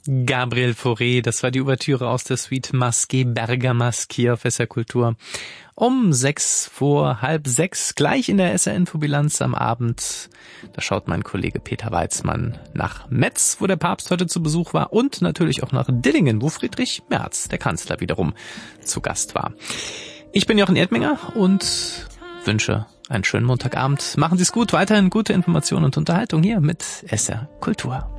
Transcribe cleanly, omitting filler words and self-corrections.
Gabriel Fauré, das war die Ouvertüre aus der Suite Masqué Bergamasque hier auf SR Kultur. Um 6:05 gleich in der SR-Infobilanz am Abend. Da schaut mein Kollege Peter Weizmann nach Metz, wo der Papst heute zu Besuch war, und natürlich auch nach Dillingen, wo Friedrich Merz, der Kanzler, wiederum zu Gast war. Ich bin Jochen Erdminger und wünsche einen schönen Montagabend. Machen Sie es gut, weiterhin gute Informationen und Unterhaltung hier mit SR Kultur.